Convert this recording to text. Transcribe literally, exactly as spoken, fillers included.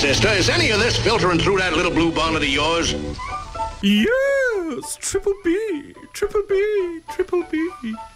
sister, is any of this filtering through that little blue bonnet of yours? Yes, triple B, triple B, triple B.